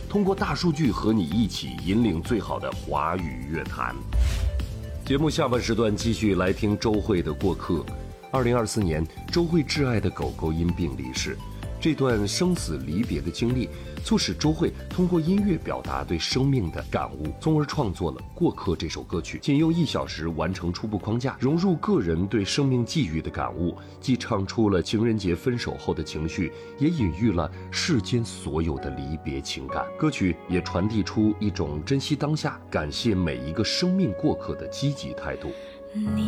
通过大数据和你一起引领最好的华语乐坛。节目下半时段继续来听周蕙的《过客》。2024年，周蕙挚爱的狗狗因病离世。这段生死离别的经历，促使周蕙通过音乐表达对生命的感悟，从而创作了《过客》这首歌曲。仅用1小时完成初步框架，融入个人对生命际遇的感悟，既唱出了情人节分手后的情绪，也隐喻了世间所有的离别情感。歌曲也传递出一种珍惜当下、感谢每一个生命过客的积极态度。 你